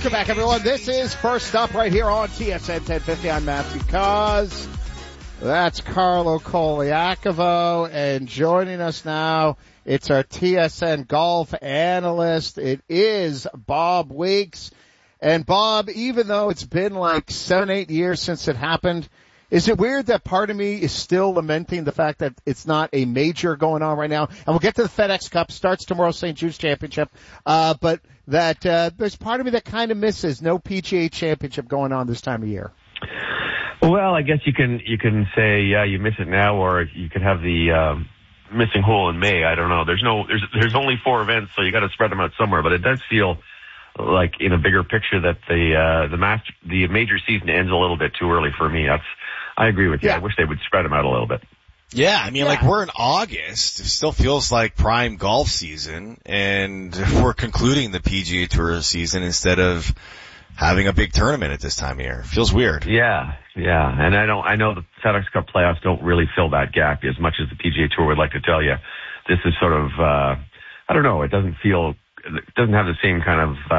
Welcome back, everyone. This is First Up right here on TSN 1050. I'm Matthew Cause. That's Carlo Colaiacovo. And joining us now, it's our TSN golf analyst. It is Bob Weeks. And Bob, even though it's been like 7-8 years since it happened, is it weird that part of me is still lamenting the fact that it's not a major going on right now? And we'll get to the FedEx Cup. Starts tomorrow, St. Jude's Championship. But that there's part of me that kind of misses no PGA Championship going on this time of year. Well, I guess you can say, yeah, you miss it now, or you could have the missing hole in May. I don't know. There's only 4 events, so you got to spread them out somewhere. But it does feel like in a bigger picture that the major season ends a little bit too early for me. I agree with you. Yeah. I wish they would spread them out a little bit. Yeah, I mean, like, we're in August. It still feels like prime golf season, and we're concluding the PGA Tour season instead of having a big tournament at this time of year. It feels weird. Yeah. And I know the FedEx Cup playoffs don't really fill that gap as much as the PGA Tour would like to tell you. This is sort of, I don't know, it doesn't have the same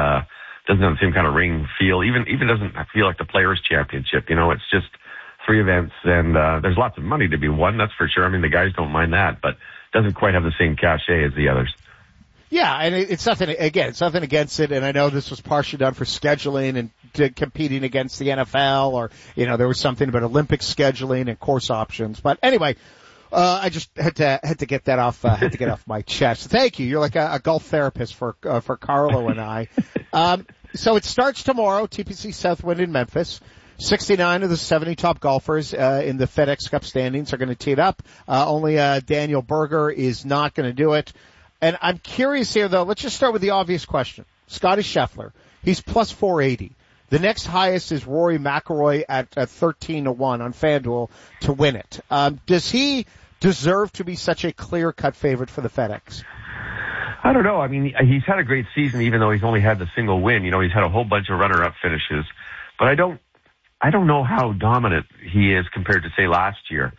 kind of ring feel. Even doesn't feel like the Players Championship. You know, it's just 3 events, and there's lots of money to be won, that's for sure. I mean, the guys don't mind that, but it doesn't quite have the same cachet as the others. Yeah, and it's nothing against it, and I know this was partially done for scheduling and competing against the NFL, or, you know, there was something about Olympic scheduling and course options. But anyway, I just had to get that off, my chest. Thank you. You're like a golf therapist for Carlo and I. So it starts tomorrow, TPC Southwind in Memphis. 69 of the 70 top golfers in the FedEx Cup standings are going to tee it up. Only Daniel Berger is not going to do it. And I'm curious here, though. Let's just start with the obvious question. Scotty Scheffler, he's plus 480. The next highest is Rory McIlroy at 13-1 on FanDuel to win it. Does he deserve to be such a clear-cut favorite for the FedEx? I don't know. I mean, he's had a great season, even though he's only had the single win. You know, he's had a whole bunch of runner-up finishes. But I don't know how dominant he is compared to, say, last year.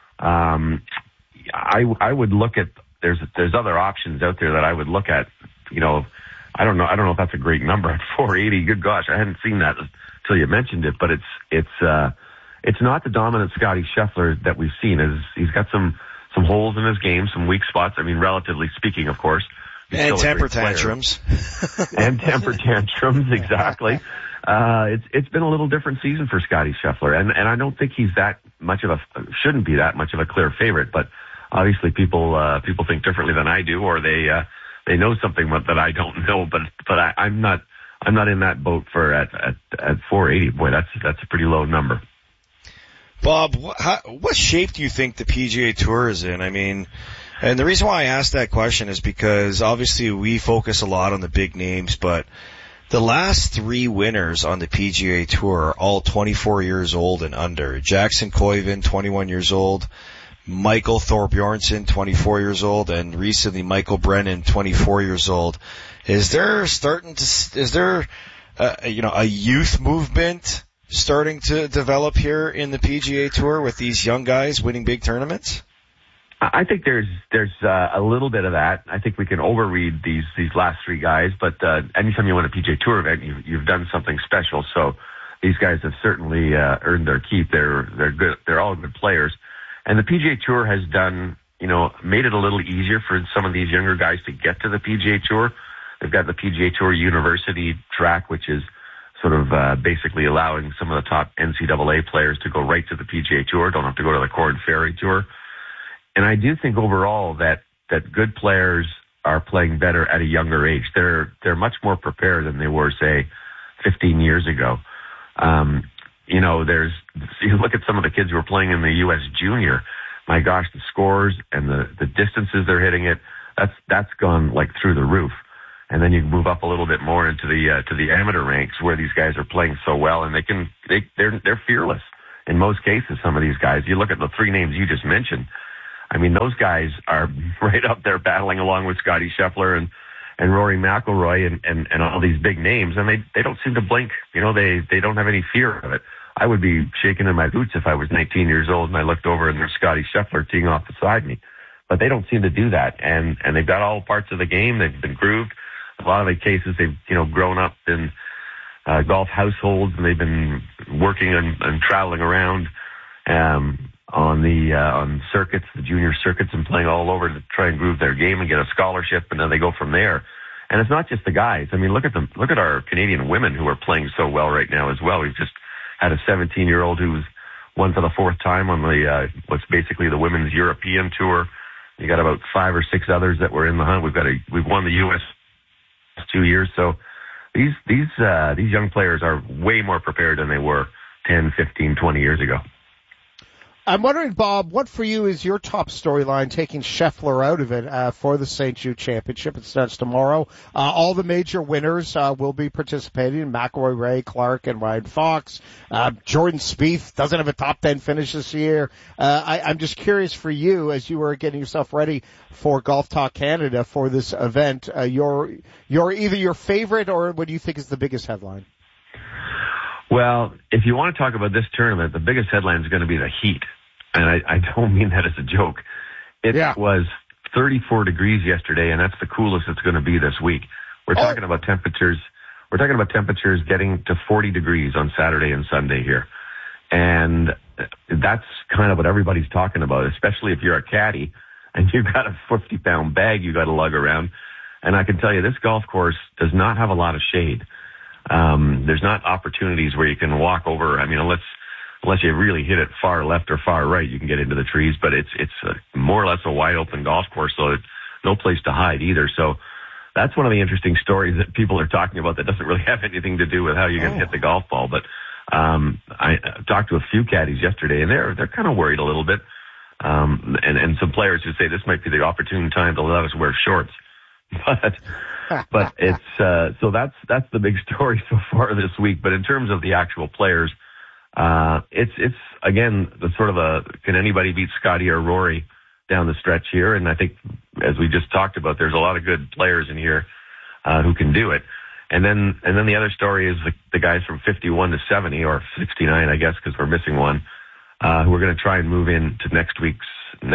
I would look at, there's other options out there that I would look at. You know, I don't know if that's a great number at 480. Good gosh, I hadn't seen that until you mentioned it. But it's not the dominant Scotty Scheffler that we've seen. He's got some holes in his game, some weak spots. I mean, relatively speaking, of course. And temper tantrums. And temper tantrums, exactly. It's been a little different season for Scotty Scheffler, and I don't think he's shouldn't be that much of a clear favorite, but obviously people think differently than I do, or they know something that I don't know, but I'm not in that boat at 480. Boy, that's a pretty low number. Bob, what shape do you think the PGA Tour is in? I mean, and the reason why I asked that question is because obviously we focus a lot on the big names, but the last 3 winners on the PGA Tour are all 24 years old and under. Jackson Koiven, 21 years old. Michael Thorbjornsen, 24 years old, and recently Michael Brennan, 24 years old. Is there a youth movement starting to develop here in the PGA Tour with these young guys winning big tournaments? I think there's a little bit of that. I think we can overread these last 3 guys, but anytime you win a PGA Tour event, you've done something special. So these guys have certainly earned their keep. They're good. They're all good players. And the PGA Tour has made it a little easier for some of these younger guys to get to the PGA Tour. They've got the PGA Tour University track, which is sort of basically allowing some of the top NCAA players to go right to the PGA Tour, don't have to go to the Korn Ferry Tour. And I do think overall that good players are playing better at a younger age. They're much more prepared than they were, say, 15 years ago. You look at some of the kids who are playing in the U.S. Junior. My gosh, the scores and the distances they're hitting it, that's gone like through the roof. And then you move up a little bit more into the amateur ranks where these guys are playing so well, and they're fearless in most cases. Some of these guys, you look at the 3 names you just mentioned. I mean, those guys are right up there battling along with Scotty Scheffler and Rory McIlroy and all these big names, and they don't seem to blink. You know, they don't have any fear of it. I would be shaking in my boots if I was 19 years old and I looked over and there's Scotty Scheffler teeing off beside me. But they don't seem to do that, and they've got all parts of the game. They've been grooved. A lot of the cases they've grown up in golf households, and they've been working and traveling around on circuits, the junior circuits, and playing all over to try and groove their game and get a scholarship, and then they go from there. And it's not just the guys. I mean, look at our Canadian women who are playing so well right now as well. We've just had a 17-year-old who's won for the fourth time on the what's basically the Women's European Tour. You got about 5 or 6 others that were in the hunt. We've won the U.S. 2 years, so these young players are way more prepared than they were 10, 15, 20 years ago. I'm wondering, Bob, what for you is your top storyline taking Scheffler out of it for the St. Jude Championship? It starts tomorrow. All the major winners will be participating: McIlroy, Ray, Clark, and Ryan Fox. Jordan Spieth doesn't have a top 10 finish this year. I'm just curious for you, as you were getting yourself ready for Golf Talk Canada for this event, your either your favorite or what do you think is the biggest headline? Well, if you want to talk about this tournament, the biggest headline is going to be the heat. And I don't mean that as a joke. It was 34 degrees yesterday, and that's the coolest it's going to be this week. We're talking about temperatures getting to 40 degrees on Saturday and Sunday here. And that's kind of what everybody's talking about, especially if you're a caddy and you've got a 50-pound bag you got to lug around. And I can tell you this golf course does not have a lot of shade. There's not opportunities where you can walk over. I mean, unless you really hit it far left or far right, you can get into the trees, but it's more or less a wide open golf course, so it's no place to hide either. So that's one of the interesting stories that people are talking about that doesn't really have anything to do with how you're going to hit the golf ball. But, I talked to a few caddies yesterday and they're kind of worried a little bit. And some players who say this might be the opportune time to let us wear shorts. But it's, so that's the big story so far this week. But in terms of the actual players, it's again, the sort of can anybody beat Scotty or Rory down the stretch here? And I think, as we just talked about, there's a lot of good players in here, who can do it. And then the other story is the guys from 51 to 70 or 69, I guess, because we're missing one, who are going to try and move into next week's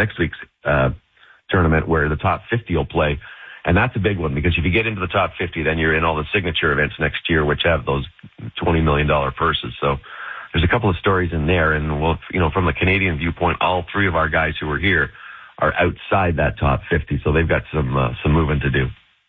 tournament where the top 50 will play. And that's a big one, because if you get into the top 50, then you're in all the signature events next year, which have those $20 million purses. So there's a couple of stories in there. And we'll, from the Canadian viewpoint, all 3 of our guys who are here are outside that top 50. So they've got some moving to do.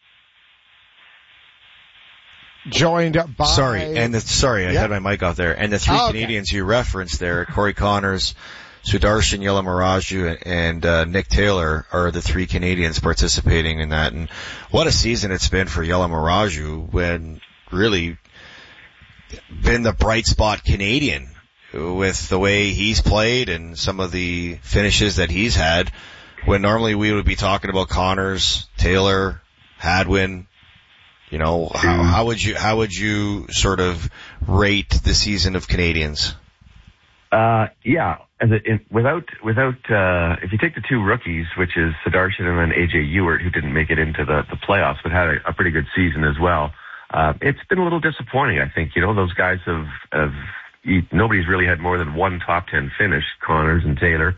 Joined by... I had my mic off there. And the 3 Canadians you referenced there, Corey Connors, Sudarshan Yalamaraju, and Nick Taylor are the 3 Canadians participating in that. And what a season it's been for Yalamaraju, when really been the bright spot Canadian with the way he's played and some of the finishes that he's had, when normally we would be talking about Connors, Taylor, Hadwin. How would you sort of rate the season of Canadians? Without if you take the 2 rookies, which is Sudarshan and then AJ Ewart, who didn't make it into the playoffs, but had a pretty good season as well. It's been a little disappointing, I think. Those guys nobody's really had more than 1 top 10 finish, Connors and Taylor.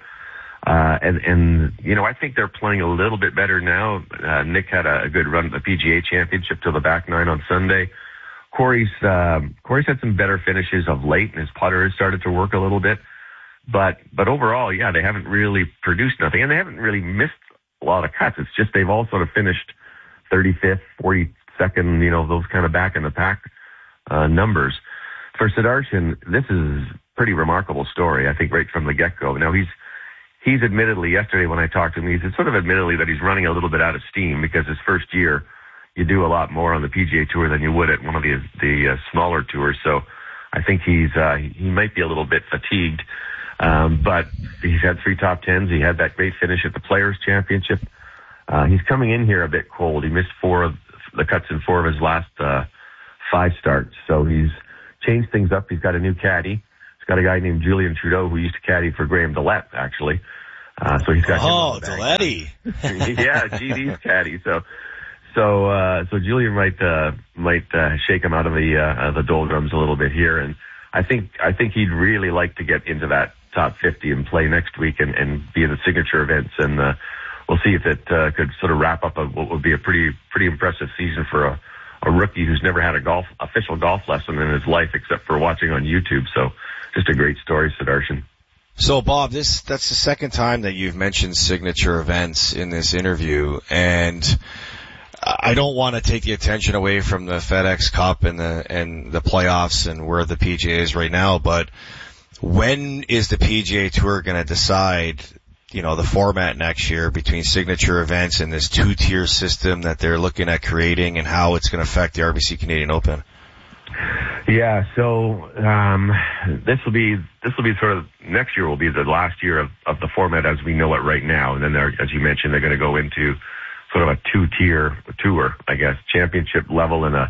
I think they're playing a little bit better now. Nick had a good run at the PGA Championship to the back 9 on Sunday. Corey's had some better finishes of late, and his putter has started to work a little bit. But overall, they haven't really produced nothing, and they haven't really missed a lot of cuts. It's just they've all sort of finished 35th, 42nd, those kind of back in the pack numbers. For Sudarshan, this is a pretty remarkable story, I think, right from the get-go. Now, he's admittedly, yesterday when I talked to him, he's sort of admittedly that he's running a little bit out of steam, because his first year, you do a lot more on the PGA Tour than you would at one of the smaller tours. So I think he might be a little bit fatigued. But he's had 3 top 10s. He had that great finish at the Players Championship. He's coming in here a bit cold. He missed 4 of the cuts in 4 of his last 5 starts. So he's changed things up. He's got a new caddy. He's got a guy named Julian Trudeau who used to caddy for Graham Dillette, actually. So he's got Dillette. Yeah, GD's caddy. So Julian might shake him out of the doldrums a little bit here, and I think he'd really like to get into that top 50 and play next week and be in the signature events, and we'll see if it could sort of wrap up what would be a pretty impressive season for a rookie who's never had a official golf lesson in his life except for watching on YouTube. So just a great story, Sudarshan. So Bob, that's the second time that you've mentioned signature events in this interview, and I don't want to take the attention away from the FedEx Cup and the playoffs and where the PGA is right now, but when is the PGA Tour going to decide, the format next year between signature events and this two-tier system that they're looking at creating, and how it's going to affect the RBC Canadian Open? Yeah, so this will be sort of, next year will be the last year of the format as we know it right now, and then as you mentioned, they're going to go into sort of a two-tier tour, I guess, championship level and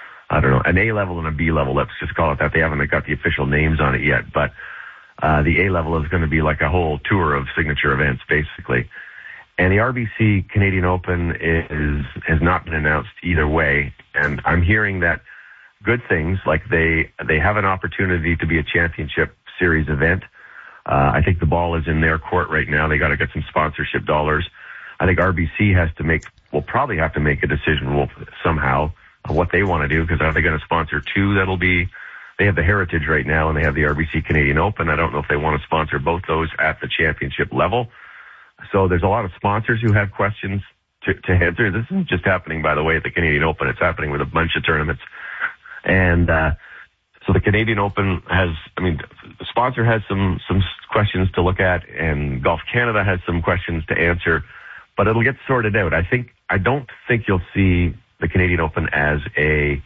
an A level and a B level. Let's just call it that. They haven't got the official names on it yet, but the A level is going to be like a whole tour of signature events, basically. And the RBC Canadian Open has not been announced either way, and I'm hearing that good things, like they have an opportunity to be a championship series event. I think the ball is in their court right now. They got to get some sponsorship dollars. I think RBC will probably have to make a decision somehow of what they want to do, because are they going to sponsor two? They have the Heritage right now and they have the RBC Canadian Open. I don't know if they want to sponsor both those at the championship level. So there's a lot of sponsors who have questions to answer. This isn't just happening, by the way, at the Canadian Open. It's happening with a bunch of tournaments. And so the Canadian Open the sponsor has some questions to look at, and Golf Canada has some questions to answer, but it'll get sorted out. I don't think you'll see the Canadian Open as a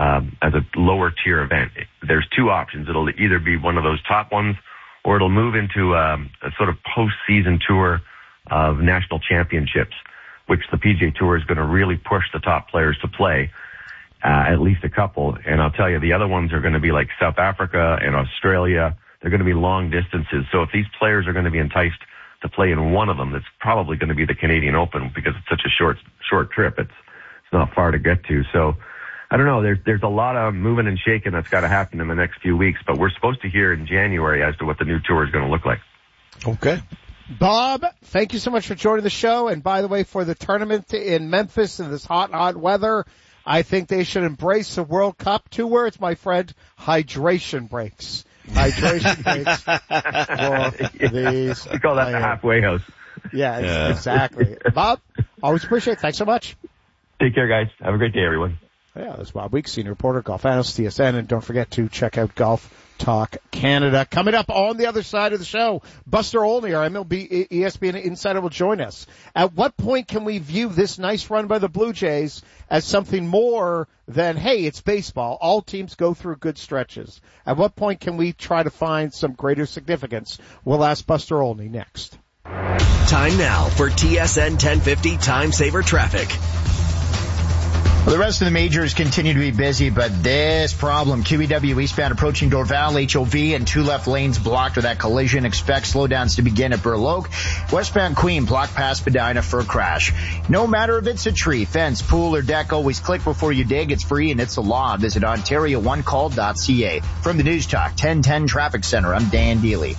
lower tier event. There's two options. It'll either be one of those top ones, or it'll move into a sort of post-season tour of national championships, which the PGA Tour is going to really push the top players to play. At least a couple. And I'll tell you, the other ones are going to be like South Africa and Australia. They're going to be long distances. So if these players are going to be enticed to play in one of them, it's probably going to be the Canadian Open, because it's such a short trip. It's not far to get to. So I don't know. There's a lot of moving and shaking that's got to happen in the next few weeks, but we're supposed to hear in January as to what the new tour is going to look like. Okay. Bob, thank you so much for joining the show. And by the way, for the tournament in Memphis in this hot weather, I think they should embrace the World Cup. 2 words, my friend: hydration breaks. Hydration breaks for these. We call that the halfway house. Yeah, exactly. Bob, always appreciate it. Thanks so much. Take care, guys. Have a great day, everyone. Yeah, that's Bob Weeks, senior reporter, golf analyst, TSN, and don't forget to check out Golf Talk Canada. Coming up on the other side of the show, Buster Olney, our MLB ESPN insider, will join us. At what point can we view this nice run by the Blue Jays as something more than, hey, it's baseball, all teams go through good stretches? At what point can we try to find some greater significance? We'll ask Buster Olney next. Time now for TSN 1050 Time Saver Traffic. Well, the rest of the majors continue to be busy, but this problem, QEW eastbound approaching Dorval, HOV, and 2 left lanes blocked with that collision. Expect slowdowns to begin at Burl Oak. Westbound Queen, blocked past Spadina for a crash. No matter if it's a tree, fence, pool, or deck, always click before you dig. It's free and it's a law. Visit OntarioOneCall.ca. From the News Talk 1010 Traffic Center, I'm Dan Deely.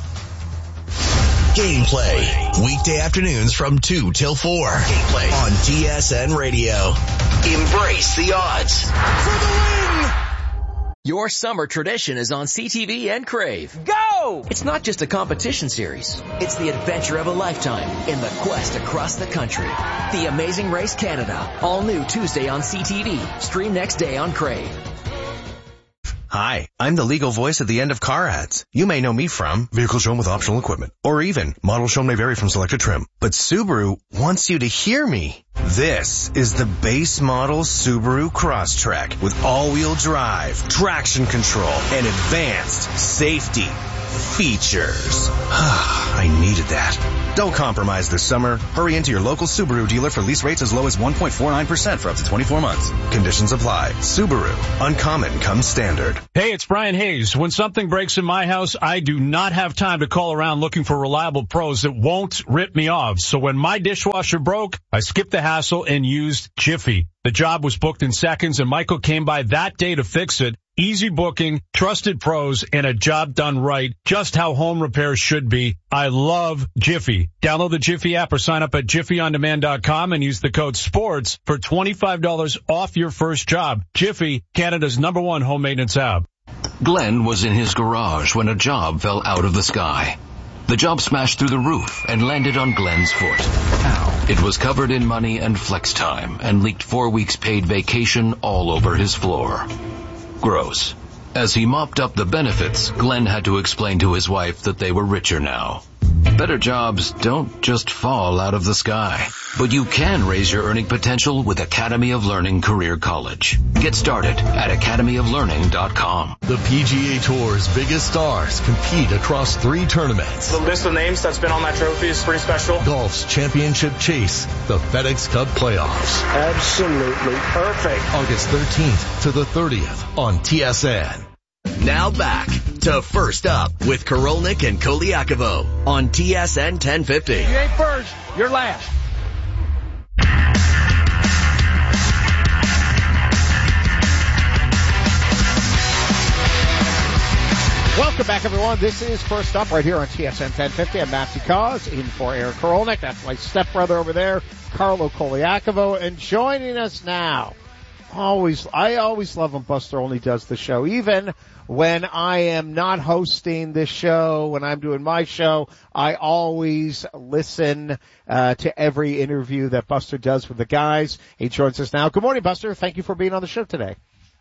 Gameplay, weekday afternoons from 2 till 4. Gameplay on TSN Radio. Embrace the odds for the win. Your summer tradition is on CTV and Crave. Go! It's not just a competition series. It's the adventure of a lifetime in the quest across the country. The Amazing Race Canada. All new Tuesday on CTV. Stream next day on Crave. Hi, I'm the legal voice at the end of car ads. You may know me from vehicle shown with optional equipment, or even model shown may vary from selected trim. But Subaru wants you to hear me. This is the base model Subaru Crosstrek with all-wheel drive, traction control, and advanced safety features. I needed that. Don't compromise this summer. Hurry into your local Subaru dealer for lease rates as low as 1.49% for up to 24 months. Conditions apply. Subaru. Uncommon comes standard. Hey, it's Brian Hayes. When something breaks in my house, I do not have time to call around looking for reliable pros that won't rip me off. So when my dishwasher broke, I skipped the hassle and used Jiffy. The job was booked in seconds, and Michael came by that day to fix it. easy booking, trusted pros, and a job done right, just how home repairs should be. I love Jiffy. Download the Jiffy app or sign up at jiffyondemand.com and use the code SPORTS for $25 off your first job. Jiffy, Canada's #1 home maintenance app. Glenn was in his garage when a job fell out of the sky. The job smashed through the roof and landed on Glenn's foot. Ow. It was covered in money and flex time and leaked 4 weeks paid vacation all over his floor. Gross. As he mopped up the benefits, Glenn had to explain to his wife that they were richer now. Better jobs don't just fall out of the sky, but you can raise your earning potential with Academy of Learning Career College. Get started at academyoflearning.com. The PGA Tour's biggest stars compete across 3 tournaments. The list of names that's been on that trophy is pretty special. Golf's championship chase, the FedEx Cup playoffs. Absolutely perfect. August 13th to the 30th on TSN. Now back to First Up with Korolnik and Koliakovo on TSN 1050. You ain't first, you're last. Welcome back, everyone. This is First Up right here on TSN 1050. I'm Matthew Cause, in for Eric Korolnik. That's my stepbrother over there, Carlo Koliakovo. And joining us now, I always love when Buster only does the show, even when I am not hosting this show, when I'm doing my show. I always listen to every interview that Buster does with the guys. He joins us now. Good morning, Buster. Thank you for being on the show today.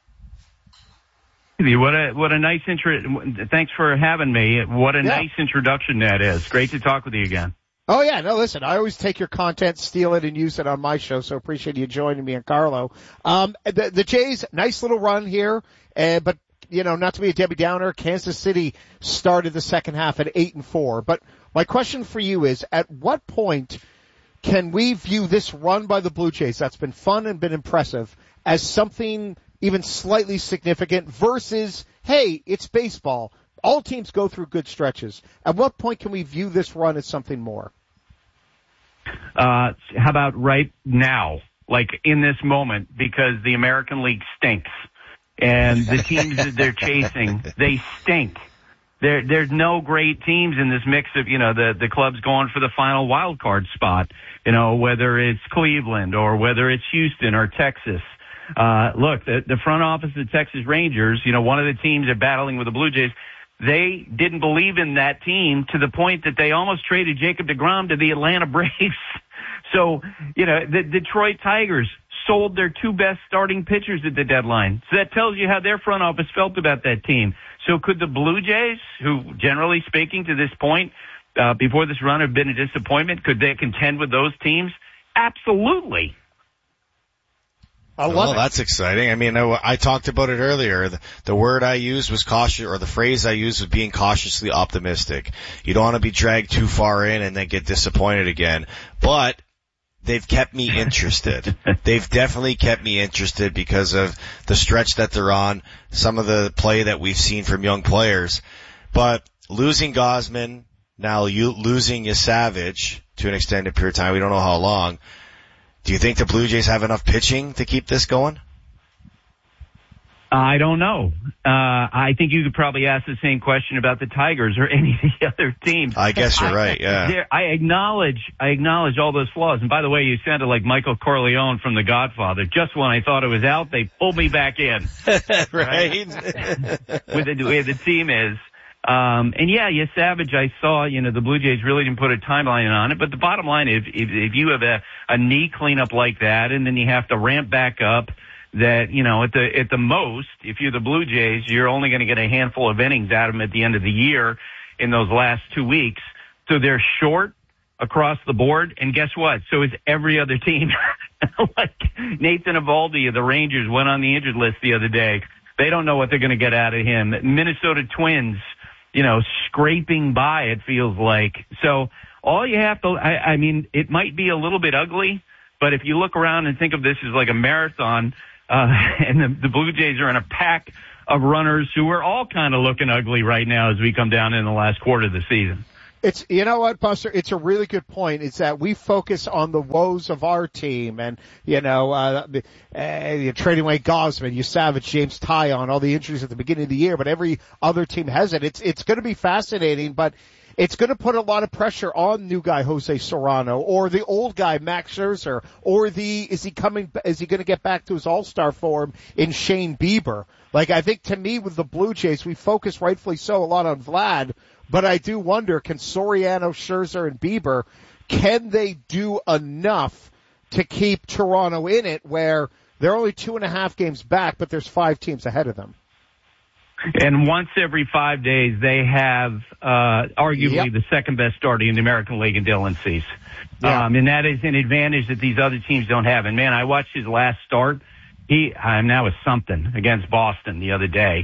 What a nice intro. Thanks for having me. What a nice introduction that is. Great to talk with you again. Oh yeah, no, listen, I always take your content, steal it, and use it on my show, so appreciate you joining me and Carlo. The Jays, nice little run here, but, you know, not to be a Debbie Downer, Kansas City started the second half at 8-4. But my question for you is, at what point can we view this run by the Blue Jays, that's been fun and been impressive, as something even slightly significant versus, hey, it's baseball. All teams go through good stretches. At what point can we view this run as something more? How about right now, like in this moment, because the American League stinks and the teams that they're chasing, they stink. There's no great teams in this mix of, you know, the clubs going for the final wild card spot, you know, whether it's Cleveland or whether it's Houston or Texas. Look, the front office of the Texas Rangers, you know, one of the teams they're battling with the Blue Jays, they didn't believe in that team to the point that they almost traded Jacob deGrom to the Atlanta Braves. So, you know, the Detroit Tigers sold their 2 best starting pitchers at the deadline. So that tells you how their front office felt about that team. So could the Blue Jays, who generally speaking to this point, before this run have been a disappointment, could they contend with those teams? Absolutely. Well, that's exciting. I mean, I talked about it earlier. The word I used was cautious, or the phrase I used was being cautiously optimistic. You don't want to be dragged too far in and then get disappointed again. But they've kept me interested. They've definitely kept me interested because of the stretch that they're on, some of the play that we've seen from young players. But losing Gausman, now losing Savage to an extended period of time, we don't know how long. Do you think the Blue Jays have enough pitching to keep this going? I don't know. I think you could probably ask the same question about the Tigers or any of the other teams. I guess you're right, yeah. I acknowledge all those flaws. And by the way, you sounded like Michael Corleone from The Godfather. Just when I thought it was out, they pulled me back in. Right? With the way the team is. Savage, I saw, you know, the Blue Jays really didn't put a timeline on it, but the bottom line is if you have a knee cleanup like that and then you have to ramp back up, that, you know, at the most, if you're the Blue Jays, you're only going to get a handful of innings out of them at the end of the year in those last 2 weeks. So they're short across the board, and guess what? So is every other team. Like Nathan Eovaldi of the Rangers went on the injured list the other day. They don't know what they're going to get out of him. Minnesota Twins, you know, scraping by, it feels like. So all you have to, I mean, it might be a little bit ugly, but if you look around and think of this as like a marathon, and the Blue Jays are in a pack of runners who are all kind of looking ugly right now as we come down in the last quarter of the season. It's, you know what, Buster? It's a really good point. It's that we focus on the woes of our team and, you're trading away Gosman, you Savage, James Tyon, all the injuries at the beginning of the year, but every other team has it. It's going to be fascinating, but it's going to put a lot of pressure on new guy Jose Serrano or the old guy Max Scherzer or is he going to get back to his all-star form in Shane Bieber? Like, I think to me with the Blue Jays, we focus rightfully so a lot on Vlad, but I do wonder, can Soriano, Scherzer, and Bieber, can they do enough to keep Toronto in it where they're only 2.5 games back, but there's 5 teams ahead of them? And once every 5 days, they have arguably the second best starter in the American League in Dylan Cease. Yeah. And that is an advantage that these other teams don't have. And, man, I watched his last start. I'm now a something against Boston the other day.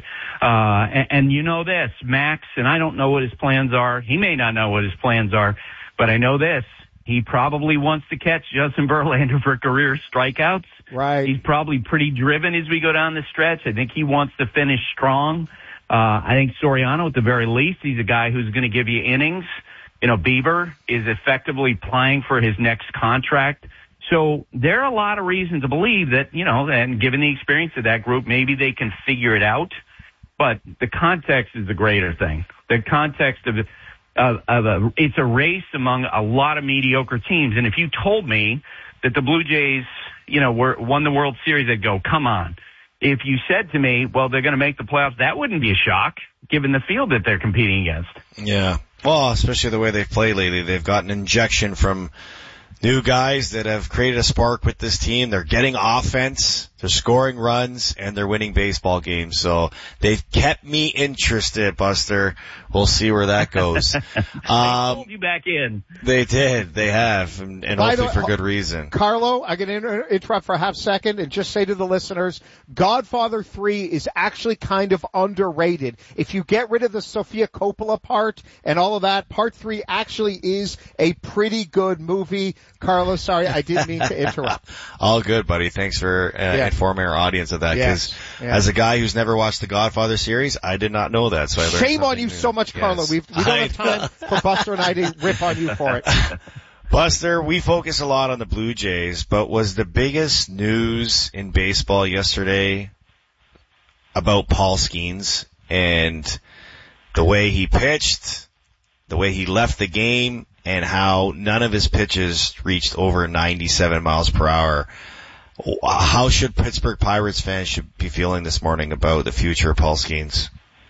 And you know this, Max, and I don't know what his plans are. He may not know what his plans are, but I know this. He probably wants to catch Justin Verlander for career strikeouts. Right. He's probably pretty driven as we go down the stretch. I think he wants to finish strong. I think Soriano, at the very least, he's a guy who's going to give you innings. Bieber is effectively playing for his next contract. So there are a lot of reasons to believe that, and given the experience of that group, maybe they can figure it out. But the context is the greater thing. The context of it's a race among a lot of mediocre teams. And if you told me that the Blue Jays, won the World Series, I'd go, come on. If you said to me, well, they're going to make the playoffs, that wouldn't be a shock, given the field that they're competing against. Yeah. Well, especially the way they've played lately. They've got an injection from new guys that have created a spark with this team. They're getting offense, they're scoring runs, and they're winning baseball games. So they've kept me interested, Buster. We'll see where that goes. They pulled you back in. They did. They have, and hopefully for good reason. Carlo, I'm going to interrupt for a half second and just say to the listeners, Godfather 3 is actually kind of underrated. If you get rid of the Sofia Coppola part and all of that, part 3 actually is a pretty good movie. Carlo, sorry, I didn't mean to interrupt. All good, buddy. Thanks for informing our audience of that. Because as a guy who's never watched the Godfather series, I did not know that. So I learned Shame on you new. so much, Carlo. Yes. We don't have time for Buster and I to rip on you for it. Buster, we focus a lot on the Blue Jays, but was the biggest news in baseball yesterday about Paul Skeens and the way he pitched, the way he left the game, and how none of his pitches reached over 97 miles per hour. How should Pittsburgh Pirates fans be feeling this morning about the future of Paul Skeens?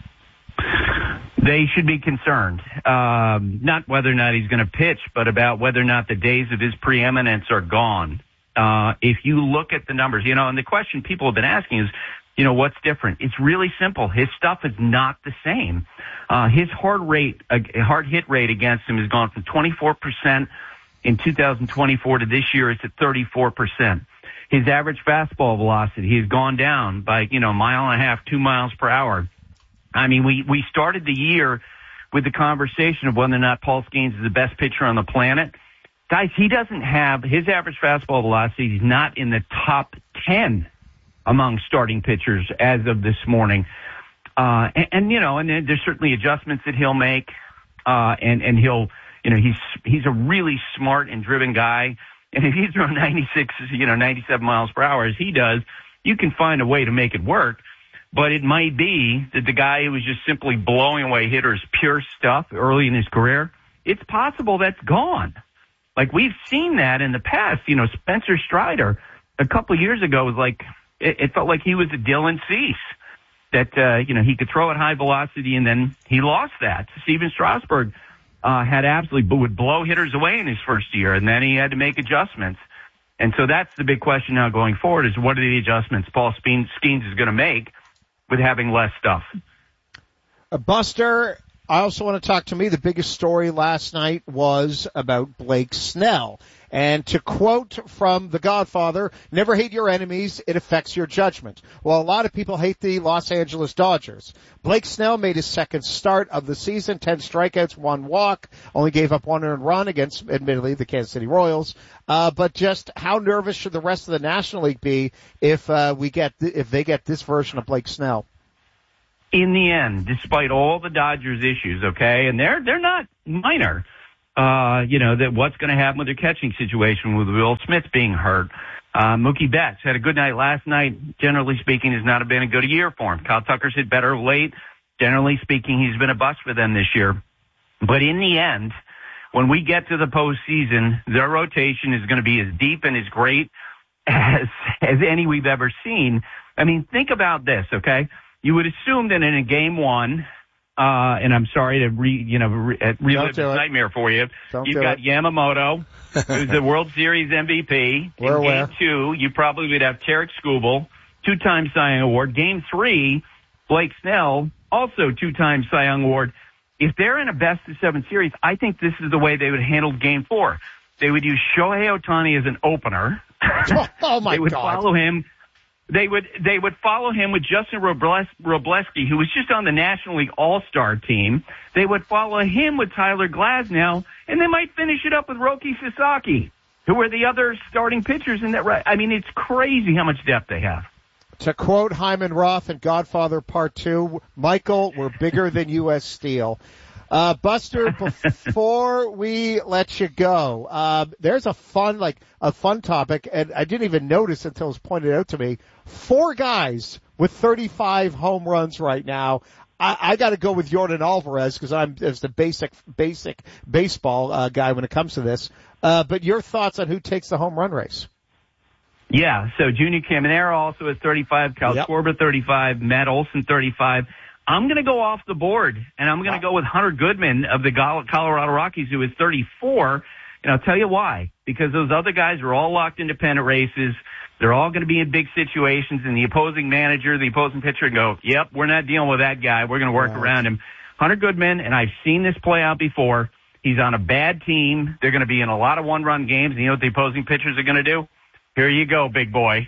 They should be concerned, not whether or not he's going to pitch, but about whether or not the days of his preeminence are gone. If you look at the numbers, and the question people have been asking is, what's different? It's really simple. His stuff is not the same. His hard hit rate against him has gone from 24% in 2024 to this year it's at 34%. His average fastball velocity has gone down by, mile and a half, 2 miles per hour. I mean, we started the year with the conversation of whether or not Paul Skeens is the best pitcher on the planet. Guys, he doesn't have his average fastball velocity. He's not in the top 10 among starting pitchers as of this morning. And there's certainly adjustments that he'll make. And he'll, he's a really smart and driven guy. And if he's throwing 97 miles per hour as he does, you can find a way to make it work. But it might be that the guy who was just simply blowing away hitters pure stuff early in his career, it's possible that's gone. Like we've seen that in the past. Spencer Strider a couple of years ago was like, it felt like he was a Dylan Cease. That, he could throw at high velocity and then he lost that. Steven Strasburg, would blow hitters away in his first year and then he had to make adjustments. And so that's the big question now going forward is what are the adjustments Paul Skeens is going to make with having less stuff. Buster, I also want to talk to me. The biggest story last night was about Blake Snell. And to quote from The Godfather, never hate your enemies, it affects your judgment. Well, a lot of people hate the Los Angeles Dodgers. Blake Snell made his second start of the season, 10 strikeouts, 1 walk, only gave up 1 earned run against, admittedly, the Kansas City Royals. But just how nervous should the rest of the National League be if they get this version of Blake Snell? in the end, despite all the Dodgers issues, okay, and they're not minor, that what's going to happen with their catching situation with Will Smith being hurt. Mookie Betts had a good night last night. Generally speaking, has not been a good year for him. Kyle Tucker's hit better of late. Generally speaking, he's been a bust for them this year. But in the end, when we get to the postseason, their rotation is going to be as deep and as great as any we've ever seen. I mean, think about this, okay? You would assume that in a game one, and I'm sorry to relive this nightmare for you. You've got Yamamoto, who's the World Series MVP. In game two, you probably would have Tarek Skubal, 2-time Cy Young Award. Game three, Blake Snell, also 2-time Cy Young Award. If they're in a best-of-7 series, I think this is the way they would handle game four. They would use Shohei Ohtani as an opener. Oh my God! They would follow him. They would follow him with Justin Robleski, who was just on the National League All-Star team. They would follow him with Tyler Glasnow, and they might finish it up with Roki Sasaki, who are the other starting pitchers in that. I mean, it's crazy how much depth they have. To quote Hyman Roth in Godfather Part 2, Michael, we're bigger than U.S. Steel. Buster, before we let you go, there's a fun topic, and I didn't even notice until it was pointed out to me. 4 guys with 35 home runs right now. I got to go with Yordan Alvarez because I'm as the basic baseball guy when it comes to this. But your thoughts on who takes the home run race? Yeah, so Junior Caminero also at 35, Kyle Schwarber 35, Matt Olson 35. I'm going to go off the board, and I'm going to go with Hunter Goodman of the Colorado Rockies, who is 34. And I'll tell you why. Because those other guys are all locked into pennant races. They're all going to be in big situations, and the opposing manager, the opposing pitcher go, yep, we're not dealing with that guy. We're going to work around him. Hunter Goodman, and I've seen this play out before, he's on a bad team. They're going to be in a lot of one-run games, and you know what the opposing pitchers are going to do? Here you go, big boy.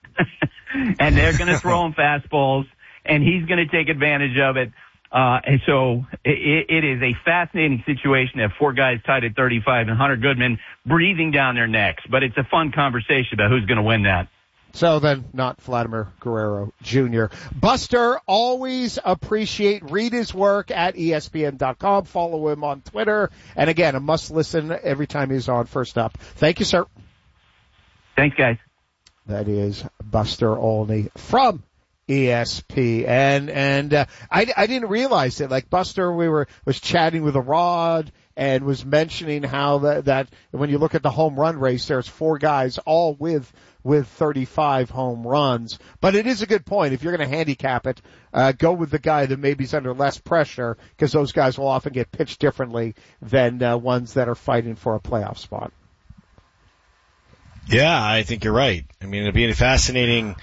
And they're going to throw him fastballs, and he's going to take advantage of it. And so it is a fascinating situation to have 4 guys tied at 35 and Hunter Goodman breathing down their necks. But it's a fun conversation about who's going to win that. So then, not Vladimir Guerrero Jr. Buster, always read his work at ESPN.com. Follow him on Twitter. And again, a must listen every time he's on First Up. Thank you, sir. Thanks, guys. That is Buster Olney from ESPN. And I didn't realize it. Like Buster, was chatting with Rod and was mentioning how that when you look at the home run race, there's 4 guys all with 35 home runs. But it is a good point. If you're going to handicap it, go with the guy that maybe is under less pressure because those guys will often get pitched differently than ones that are fighting for a playoff spot. Yeah, I think you're right. I mean, it'll be a fascinating,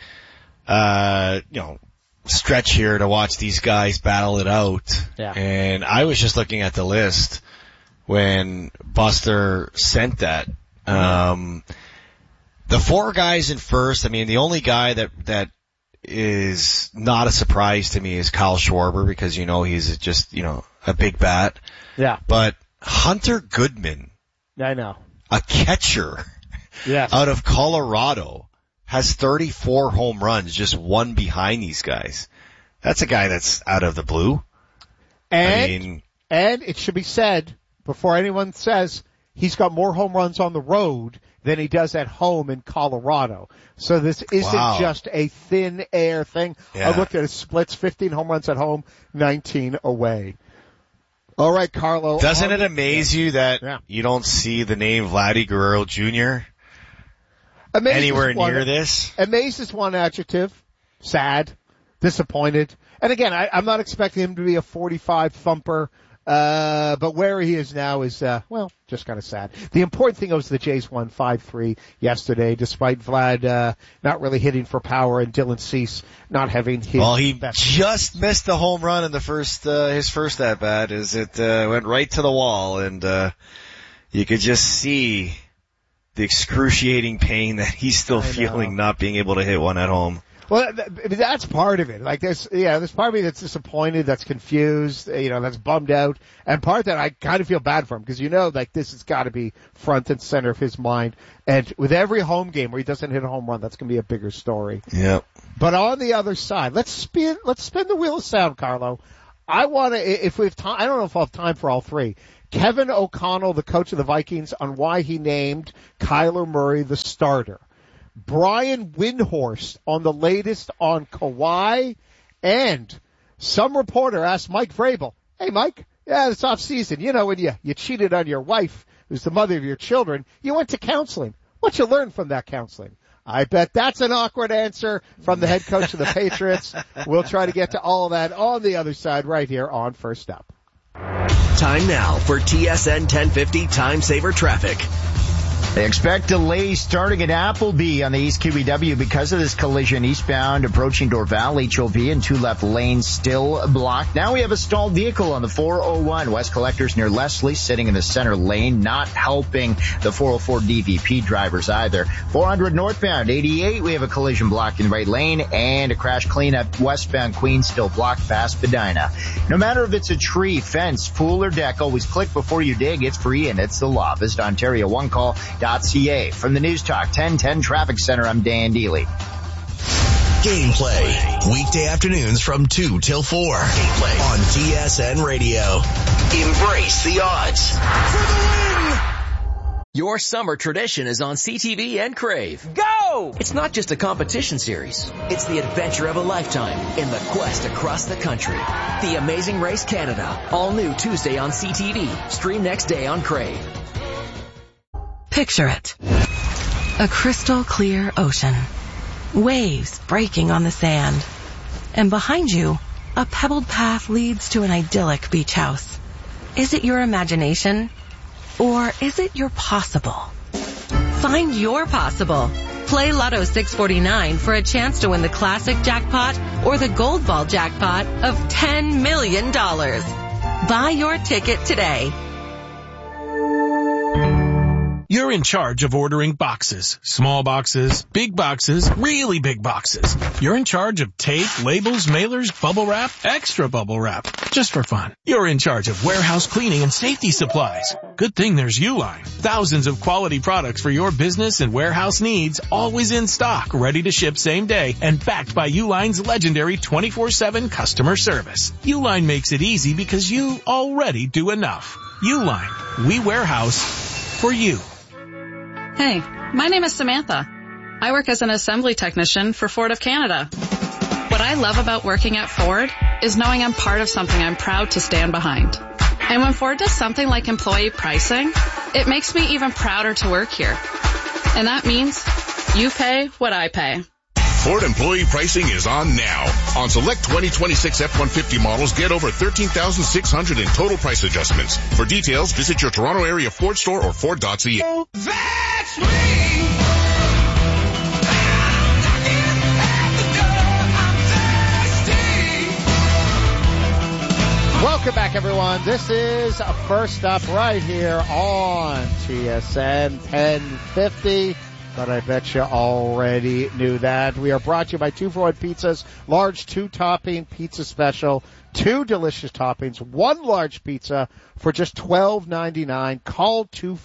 stretch here to watch these guys battle it out. Yeah. And I was just looking at the list when Buster sent that. The 4 guys in first, I mean, the only guy that is not a surprise to me is Kyle Schwarber because, he's just, a big bat. Yeah. But Hunter Goodman. I know. A catcher. Yes. Out of Colorado, has 34 home runs, just 1 behind these guys. That's a guy that's out of the blue. And it should be said, before anyone says, he's got more home runs on the road than he does at home in Colorado. So this isn't just a thin air thing. Yeah. I looked at his splits, 15 home runs at home, 19 away. All right, Carlo. Doesn't it amaze you that you don't see the name Vladdy Guerrero Jr.? Anywhere near this? Amazed is one adjective. Sad. Disappointed. And again, I'm not expecting him to be a 45 thumper, but where he is now is, just kind of sad. The important thing was the Jays won 5-3 yesterday, despite Vlad, not really hitting for power and Dylan Cease not having hit. Well, he just missed the home run in the his first at bat as it, went right to the wall and, you could just see the excruciating pain that he's still feeling not being able to hit one at home. Well, that's part of it. Like there's part of me that's disappointed, that's confused, that's bummed out, and part that I kind of feel bad for him because like this has got to be front and center of his mind. And with every home game where he doesn't hit a home run, that's going to be a bigger story. Yep. But on the other side, let's spin the wheel of sound, Carlo. I want to, if we have time, I don't know if I'll have time for all three. Kevin O'Connell, the coach of the Vikings, on why he named Kyler Murray the starter. Brian Windhorst on the latest on Kawhi, and some reporter asked Mike Vrabel, "Hey Mike, it's off season. When you cheated on your wife, who's the mother of your children, you went to counseling. What you learned from that counseling?" I bet that's an awkward answer from the head coach of the Patriots. We'll try to get to all of that on the other side right here on First Up. Time now for TSN 1050 Time Saver Traffic. They expect delays starting at Appleby on the East QEW because of this collision eastbound approaching Dorval, HOV, and 2 left lanes still blocked. Now we have a stalled vehicle on the 401 West Collectors near Leslie sitting in the center lane, not helping the 404 DVP drivers either. 400 northbound 88, we have a collision blocked in the right lane and a crash cleanup westbound Queens still blocked past Spadina. No matter if it's a tree, fence, pool, or deck, always click before you dig. It's free and it's the law. Visit OntarioOneCall.ca. From the News Talk 1010 Traffic Center, I'm Dan Deely. Gameplay. Weekday afternoons from 2 till 4. Gameplay on TSN Radio. Embrace the odds. For the win! Your summer tradition is on CTV and Crave. Go! It's not just a competition series. It's the adventure of a lifetime in the quest across the country. The Amazing Race Canada. All new Tuesday on CTV. Stream next day on Crave. Picture it. A crystal clear ocean. Waves breaking on the sand. And behind you, a pebbled path leads to an idyllic beach house. Is it your imagination? Or is it your possible? Find your possible. Play Lotto 649 for a chance to win the classic jackpot or the gold ball jackpot of $10 million. Buy your ticket today. You're in charge of ordering boxes. Small boxes, big boxes, really big boxes. You're in charge of tape, labels, mailers, bubble wrap, extra bubble wrap. Just for fun. You're in charge of warehouse cleaning and safety supplies. Good thing there's Uline. Thousands of quality products for your business and warehouse needs, always in stock, ready to ship same day, and backed by Uline's legendary 24/7 customer service. Uline makes it easy because you already do enough. Uline. We warehouse for you. Hey, my name is Samantha. I work as an assembly technician for Ford of Canada. What I love about working at Ford is knowing I'm part of something I'm proud to stand behind. And when Ford does something like employee pricing, it makes me even prouder to work here. And that means you pay what I pay. Ford employee pricing is on now. On select 2026 F-150 models, get over $13,600 in total price adjustments. For details, visit your Toronto area Ford store or Ford.ca. That's me! Welcome back, everyone. This is First Up right here on TSN 1050. But I bet you already knew that. We are brought to you by 2-for-1 Pizzas, large 2-topping pizza special, 2 delicious toppings, 1 large pizza for just $12.99. Call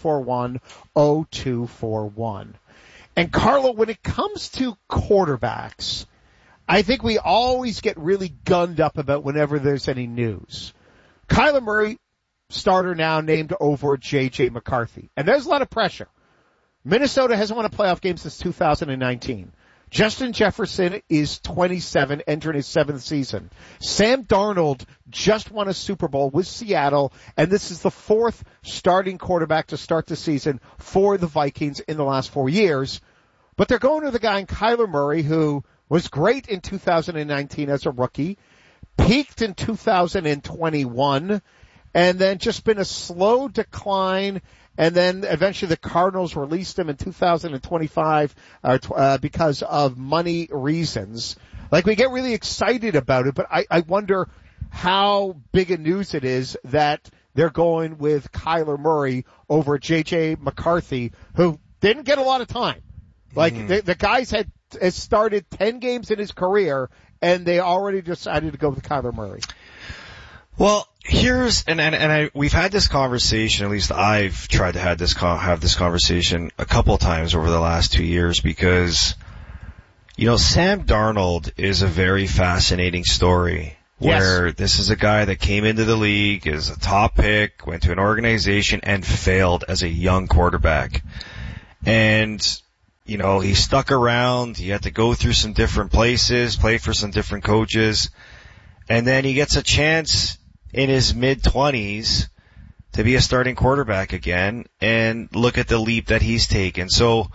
241-0241. And Carlo, when it comes to quarterbacks, I think we always get really gunned up about whenever there's any news. Kyler Murray, starter now, named over J.J. McCarthy. And there's a lot of pressure. Minnesota hasn't won a playoff game since 2019. Justin Jefferson is 27, entering his 7th season. Sam Darnold just won a Super Bowl with Seattle, and this is the 4th starting quarterback to start the season for the Vikings in the last 4 years. But they're going to the guy in Kyler Murray, who was great in 2019 as a rookie, peaked in 2021, and then just been a slow decline. And then eventually the Cardinals released him in 2025 because of money reasons. Like, we get really excited about it, but I wonder how big a news it is that they're going with Kyler Murray over J.J. McCarthy, who didn't get a lot of time. Like, the guys had has started 10 games in his career, and they already decided to go with Kyler Murray. Well, we've had this conversation, at least I've tried to have this conversation a couple of times over the last 2 years because, Sam Darnold is a very fascinating story. Yes. Where this is a guy that came into the league as a top pick, went to an organization and failed as a young quarterback. And, he stuck around, he had to go through some different places, play for some different coaches, and then he gets a chance in his mid-20s to be a starting quarterback again, and look at the leap that he's taken. So,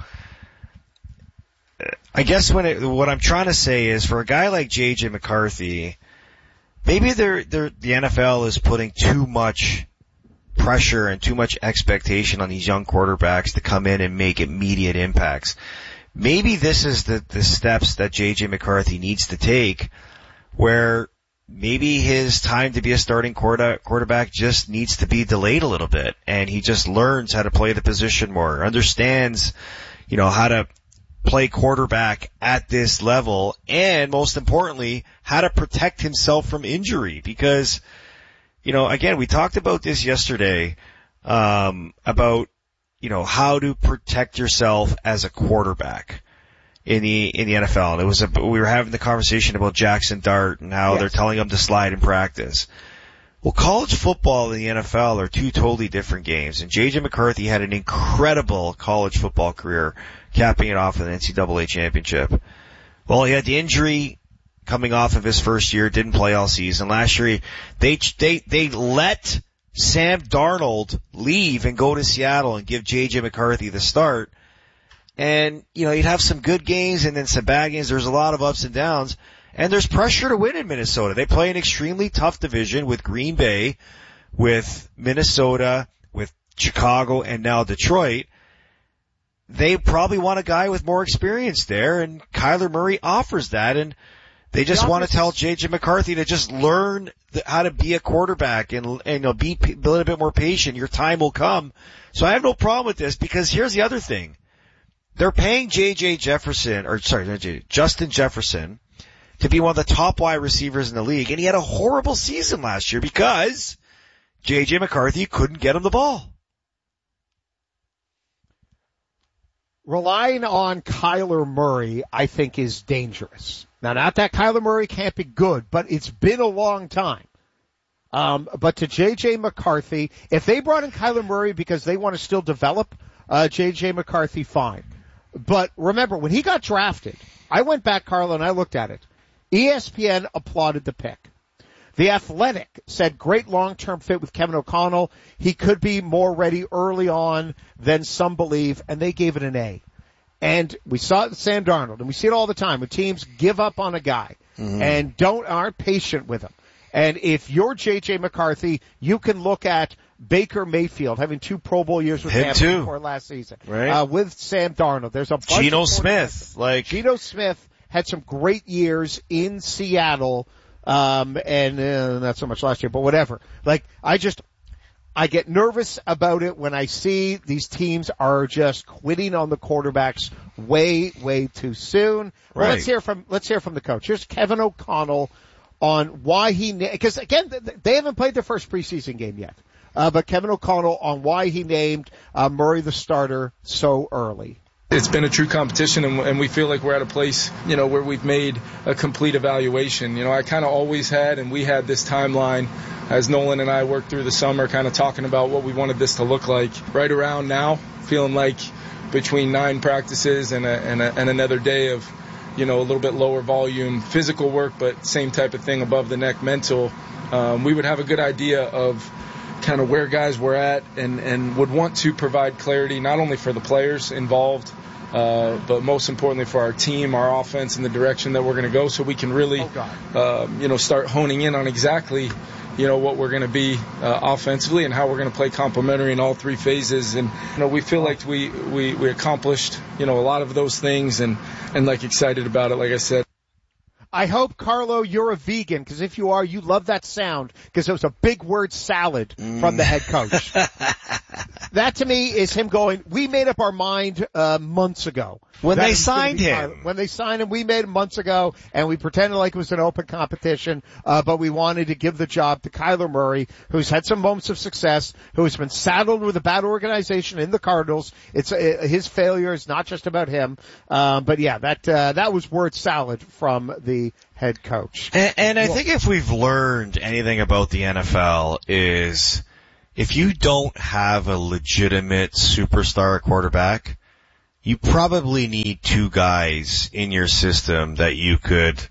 I guess what I'm trying to say is for a guy like J.J. McCarthy, maybe the NFL is putting too much pressure and too much expectation on these young quarterbacks to come in and make immediate impacts. Maybe this is the steps that J.J. McCarthy needs to take where maybe his time to be a starting quarterback just needs to be delayed a little bit, and he just learns how to play the position more, understands, how to play quarterback at this level, and most importantly, how to protect himself from injury. Because, again, we talked about this yesterday, about, how to protect yourself as a quarterback in the NFL. And we were having the conversation about Jackson Dart and how they're telling him to slide in practice. Well, college football and the NFL are two totally different games, and J.J. McCarthy had an incredible college football career, capping it off with an NCAA championship. Well, he had the injury coming off of his first year, didn't play all season. Last year, they let Sam Darnold leave and go to Seattle and give J.J. McCarthy the start. And, you'd have some good games and then some bad games. There's a lot of ups and downs. And there's pressure to win in Minnesota. They play an extremely tough division with Green Bay, with Minnesota, with Chicago, and now Detroit. They probably want a guy with more experience there, and Kyler Murray offers that, and they just want to tell J.J. McCarthy to just learn how to be a quarterback and be a little bit more patient. Your time will come. So I have no problem with this, because here's the other thing. They're paying Justin Jefferson to be one of the top wide receivers in the league, and he had a horrible season last year because J.J. McCarthy couldn't get him the ball. Relying on Kyler Murray, I think, is dangerous. Now, not that Kyler Murray can't be good, but it's been a long time. But to J.J. McCarthy, if they brought in Kyler Murray because they want to still develop J.J. McCarthy, fine. But remember, when he got drafted, I went back, Carlo, and I looked at it. ESPN applauded the pick. The Athletic said great long-term fit with Kevin O'Connell. He could be more ready early on than some believe, and they gave it an A. And we saw it with Sam Darnold, and we see it all the time when teams give up on a guy and aren't patient with him. And if you're J.J. McCarthy, you can look at Baker Mayfield having 2 Pro Bowl years with Tampa before last season. Right. With Sam Darnold. There's a bunch Geno of Smith. Geno Smith had some great years in Seattle, and not so much last year, but whatever. I get nervous about it when I see these teams are just quitting on the quarterbacks way, way too soon. Well, Right. let's hear from the coach. Here's Kevin O'Connell on why because again, they haven't played their first preseason game yet. But Kevin O'Connell on why he named Murray the starter so early. It's been a true competition, and we feel like we're at a place, where we've made a complete evaluation. I kind of always had, and we had this timeline as Nolan and I worked through the summer, kind of talking about what we wanted this to look like. Right around now, feeling like between 9 practices and another day of, a little bit lower volume physical work, but same type of thing above the neck mental, we would have a good idea of kind of where guys were at and would want to provide clarity not only for the players involved, but most importantly for our team, our offense, and the direction that we're going to go, so we can really, start honing in on exactly, what we're going to be offensively and how we're going to play complementary in all 3 phases. And we feel like we accomplished, a lot of those things and excited about it, like I said. I hope, Carlo, you're a vegan, because if you are, you love that sound, because it was a big word salad from the head coach. That to me is him going, we made up our mind months ago. When they signed him. When they signed him, we made it months ago, and we pretended like it was an open competition, but we wanted to give the job to Kyler Murray, who's had some moments of success, who has been saddled with a bad organization in the Cardinals. It's his failure is not just about him. But yeah, that was word salad from the head coach. And I think if we've learned anything about the NFL is if you don't have a legitimate superstar quarterback, you probably need two guys in your system that you could,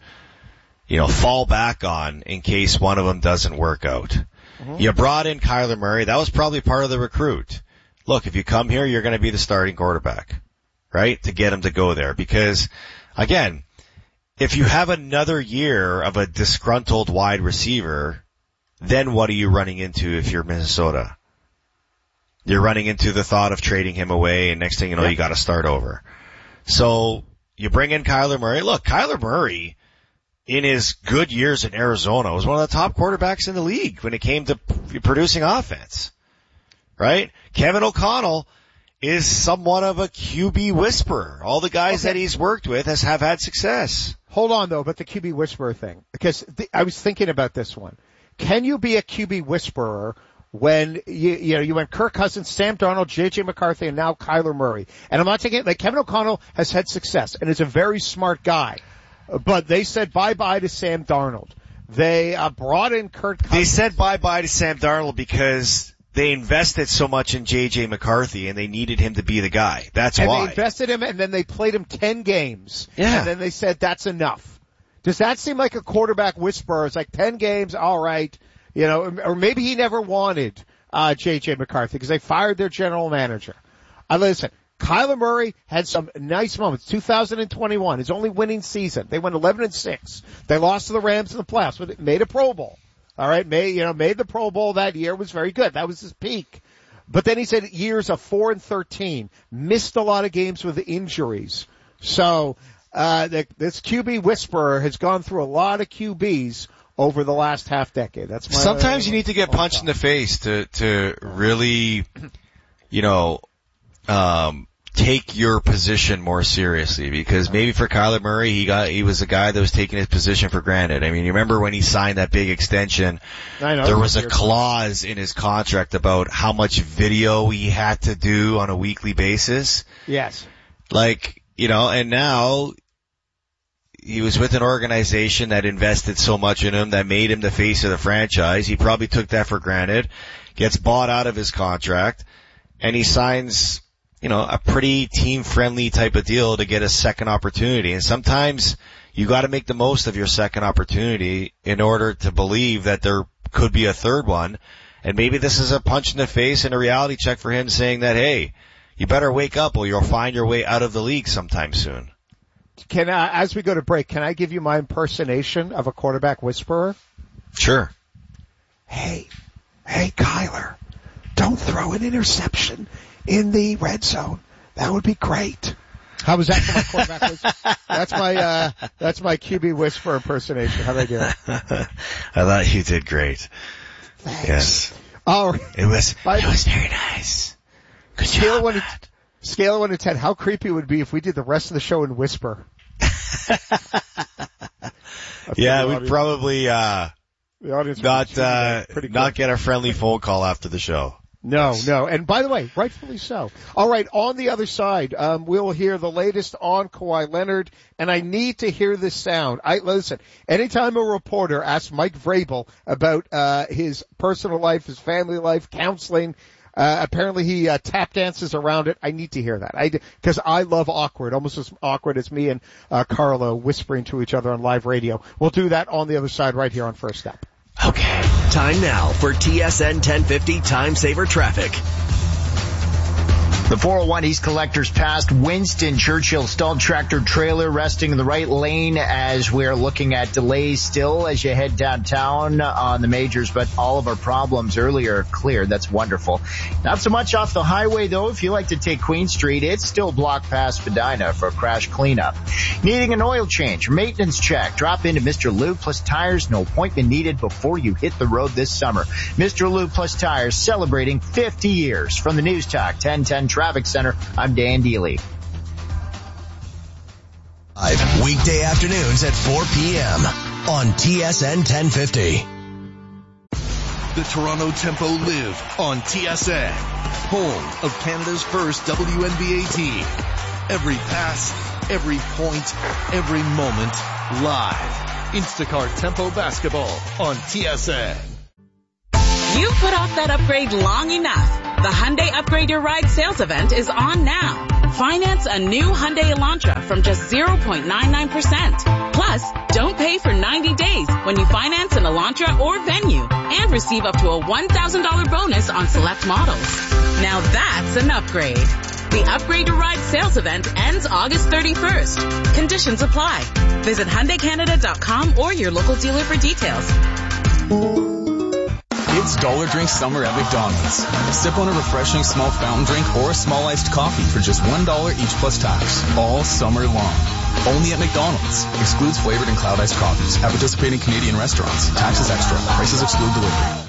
fall back on in case one of them doesn't work out. Mm-hmm. You brought in Kyler Murray. That was probably part of the recruit. Look, if you come here, you're going to be the starting quarterback, right? To get him to go there. Because, again, if you have another year of a disgruntled wide receiver, then what are you running into if you're Minnesota? You're running into the thought of trading him away, and next thing you know, you got to start over. So you bring in Kyler Murray. Look, Kyler Murray, in his good years in Arizona, was one of the top quarterbacks in the league when it came to producing offense, right? Kevin O'Connell is somewhat of a QB whisperer. All the guys that he's worked with have had success. Hold on, though, but the QB whisperer thing, because I was thinking about this one. Can you be a QB whisperer when you went Kirk Cousins, Sam Darnold, J.J. McCarthy, and now Kyler Murray? And I'm not taking it, like Kevin O'Connell has had success and is a very smart guy, but they said bye-bye to Sam Darnold. They brought in Kirk Cousins. They said bye-bye to Sam Darnold because they invested so much in J.J. McCarthy and they needed him to be the guy. That's why. And they invested him and then they played him 10 games. Yeah. And then they said that's enough. Does that seem like a quarterback whisperer? It's like 10 games, all right. Or maybe he never wanted J.J. McCarthy because they fired their general manager. Listen, Kyler Murray had some nice moments. 2021, his only winning season. They went 11-6. They lost to the Rams in the playoffs, but made a Pro Bowl. All right, made the Pro Bowl that year, was very good. That was his peak. But then he said years of 4-13, missed a lot of games with injuries. So this QB whisperer has gone through a lot of QBs over the last half decade. That's my Sometimes you need to get punched in the face to really, take your position more seriously, because maybe for Kyler Murray, he was a guy that was taking his position for granted. I mean, you remember when he signed that big extension, there was a clause in his contract about how much video he had to do on a weekly basis. Yes. And now he was with an organization that invested so much in him, that made him the face of the franchise. He probably took that for granted, gets bought out of his contract, and he signs, a pretty team-friendly type of deal to get a second opportunity. And sometimes you got to make the most of your second opportunity in order to believe that there could be a third one. And maybe this is a punch in the face and a reality check for him, saying that, hey, you better wake up or you'll find your way out of the league sometime soon. As we go to break, can I give you my impersonation of a quarterback whisperer? Sure. Hey, Kyler, don't throw an interception in the red zone. That would be great. How was that for my quarterback whisperer? That's my QB whisperer impersonation. How did I do it? I thought you did great. Thanks. Yes. Oh, it was very nice. Good job. Scale of 1 to 10, how creepy would it be if we did the rest of the show in whisper? Yeah, we'd probably the audience not get a friendly phone call after the show. No. And by the way, rightfully so. All right, on the other side, we'll hear the latest on Kawhi Leonard, and I need to hear this sound. Listen, anytime a reporter asks Mike Vrabel about his personal life, his family life, counseling, apparently he tap dances around it. I need to hear that. Because I love awkward, almost as awkward as me and Carlo whispering to each other on live radio. We'll do that on the other side right here on First Step. Okay. Time now for TSN 1050 Time Saver Traffic. The 401 East Collectors past Winston Churchill stalled tractor trailer resting in the right lane as we're looking at delays still as you head downtown on the majors, but all of our problems earlier cleared. That's wonderful. Not so much off the highway though. If you like to take Queen Street, it's still blocked past Spadina for a crash cleanup. Needing an oil change or maintenance check? Drop into Mr. Lube Plus Tires. No appointment needed before you hit the road this summer. Mr. Lube Plus Tires celebrating 50 years. From the News Talk 1010 Traffic Center, I'm Dan Dealey. Weekday afternoons at 4 p.m. on TSN 1050. The Toronto Tempo live on TSN, home of Canada's first WNBA team. Every pass, every point, every moment, live. Instacart Tempo Basketball on TSN. You've put off that upgrade long enough. The Hyundai Upgrade Your Ride sales event is on now. Finance a new Hyundai Elantra from just 0.99%. Plus, don't pay for 90 days when you finance an Elantra or Venue and receive up to a $1,000 bonus on select models. Now that's an upgrade. The Upgrade Your Ride sales event ends August 31st. Conditions apply. Visit HyundaiCanada.com or your local dealer for details. It's Dollar Drink Summer at McDonald's. Sip on a refreshing small fountain drink or a small iced coffee for just $1 each plus tax, all summer long. Only at McDonald's. Excludes flavored and cloud iced coffees at participating Canadian restaurants. Taxes extra. Prices exclude delivery.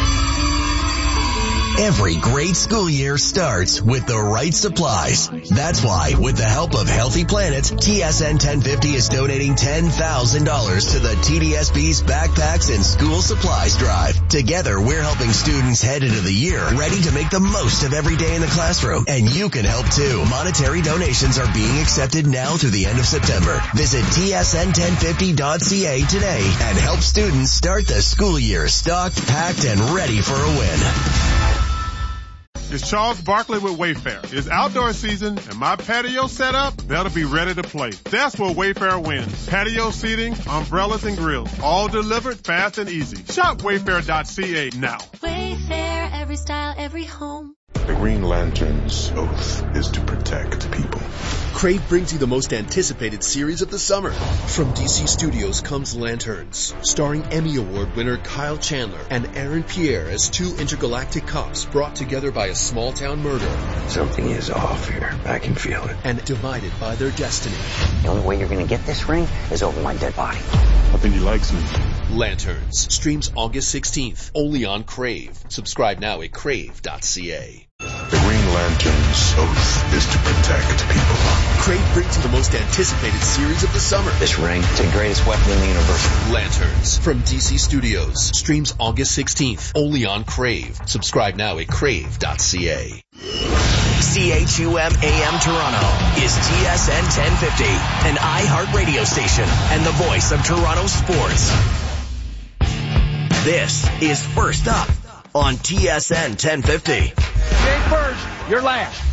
Every great school year starts with the right supplies. That's why, with the help of Healthy Planet, TSN 1050 is donating $10,000 to the TDSB's Backpacks and School Supplies Drive. Together, we're helping students head into the year ready to make the most of every day in the classroom. And you can help too. Monetary donations are being accepted now through the end of September. Visit tsn1050.ca today and help students start the school year stocked, packed, and ready for a win. It's Charles Barkley with Wayfair. It's outdoor season and my patio set up better be ready to play. That's where Wayfair wins. Patio seating, umbrellas, and grills. All delivered fast and easy. Shop wayfair.ca now. Wayfair, every style, every home. The Green Lantern's oath is to protect people. Crave brings you the most anticipated series of the summer. From DC Studios comes Lanterns, starring Emmy Award winner Kyle Chandler and Aaron Pierre as two intergalactic cops brought together by a small-town murder. Something is off here. I can feel it. And divided by their destiny. The only way you're going to get this ring is over my dead body. I think he likes me. Lanterns streams August 16th, only on Crave. Subscribe now at crave.ca. The Green Lantern's oath is to protect people. Crave brings you the most anticipated series of the summer. This ring is the greatest weapon in the universe. Lanterns from DC Studios streams August 16th, only on Crave. Subscribe now at crave.ca. CHUM AM Toronto is TSN 1050, an iHeart radio station and the voice of Toronto sports. This is First Up on TSN 1050. You ain't first, you're last.